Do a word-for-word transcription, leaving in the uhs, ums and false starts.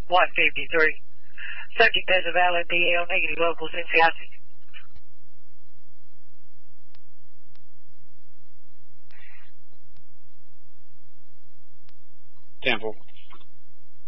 one fifty-three. Subject has a valid B L negative locals in Seattle. Temple,